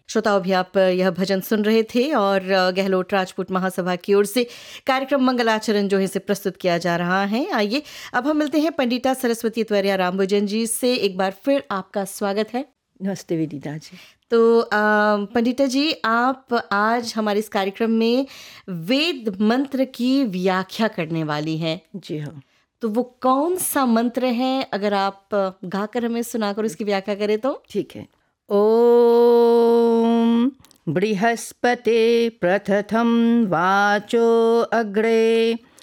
श्रोताओं भी आप यह भजन सुन रहे थे और गहलोत राजपूत महासभा की ओर से कार्यक्रम मंगलाचरण जो है इसे प्रस्तुत किया जा रहा है। आइए अब हम मिलते हैं पंडिता सरस्वती त्वरिया रामभोजन जी से। एक बार फिर आपका स्वागत है। नमस्ते विदिता जी। तो पंडिता जी, आप आज हमारे इस कार्यक्रम में वेद मंत्र की व्याख्या करने वाली हैं। जी हाँ। तो वो कौन सा मंत्र है, अगर आप गाकर हमें सुनाकर उसकी व्याख्या करें तो? ठीक है। ओम बृहस्पते प्रथम वाचो अग्रे